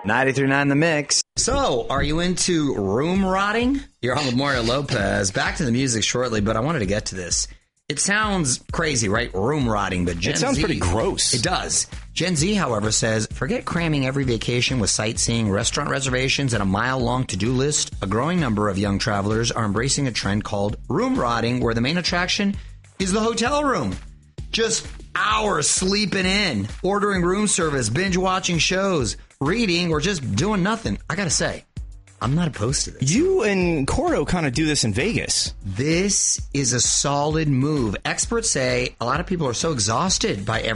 93.9 The Mix. So, are you into room rotting? You're on with Mario Lopez. Back to the music shortly, but I wanted to get to this. It sounds crazy, right? Room rotting, but Gen Z... It sounds pretty gross. It does. Gen Z, however, says, forget cramming every vacation with sightseeing, restaurant reservations, and a mile-long to-do list. A growing number of young travelers are embracing a trend called room rotting, where the main attraction is the hotel room. Just hours sleeping in, ordering room service, binge-watching shows, reading, or just doing nothing. I gotta say, I'm not opposed to this. You and Cordo kind of do this in Vegas. This is a solid move. Experts say a lot of people are so exhausted by